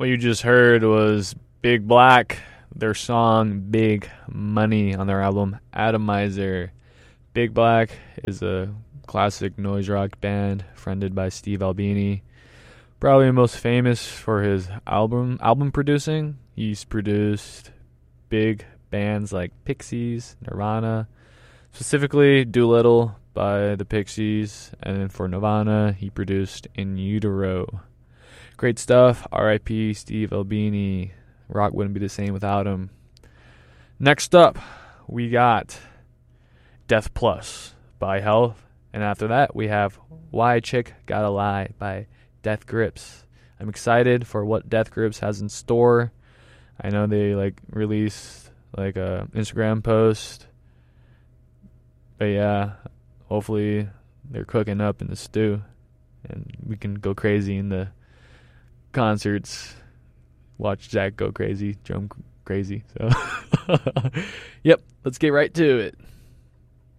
What you just heard was Big Black, their song Big Money on their album Atomizer. Big Black is a classic noise rock band fronted by Steve Albini. Probably most famous for his album producing. He's produced big bands like Pixies, Nirvana, specifically Doolittle by the Pixies, and then for Nirvana, he produced In Utero. Great stuff. R.I.P. Steve Albini. Rock wouldn't be the same without him. Next up, we got Death Plus by Health, and after that, we have Why a Chick Gotta Lie by Death Grips. I'm excited for what Death Grips has in store. I know they released a Instagram post, but yeah, hopefully they're cooking up in the stew, and we can go crazy in the concerts. Watch Zach go crazy, drum crazy. So, yep, let's get right to it.